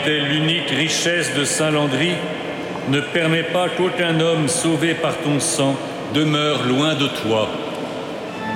était l'unique richesse de Saint-Landry, ne permet pas qu'aucun homme sauvé par ton sang demeure loin de toi.